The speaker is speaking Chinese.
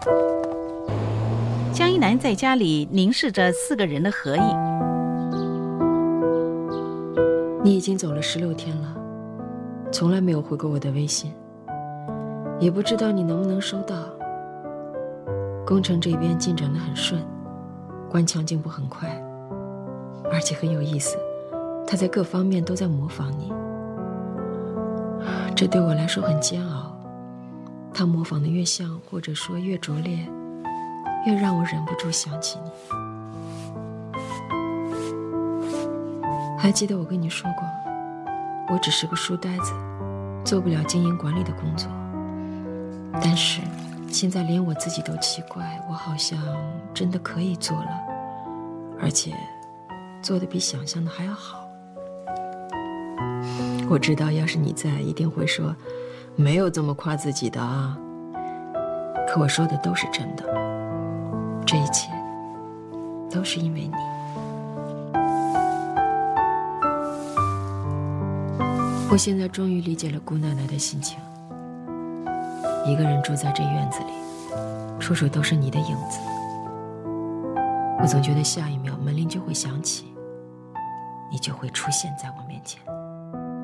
江一楠在家里凝视着4个人的合影。 你已经走了16天了，从来没有回过我的微信，也不知道你能不能收到。工程这边进展得很顺，关强进步很快，而且很有意思，他在各方面都在模仿你。这对我来说很煎熬，他模仿得越像，或者说越拙劣，越让我忍不住想起你。还记得我跟你说过，我只是个书呆子，做不了经营管理的工作。但是现在连我自己都奇怪，我好像真的可以做了，而且做得比想象的还要好。我知道要是你在，一定会说没有这么夸自己的啊。可我说的都是真的，这一切都是因为你。我现在终于理解了姑奶奶的心情。一个人住在这院子里，处处都是你的影子。我总觉得下一秒门铃就会响起，你就会出现在我面前。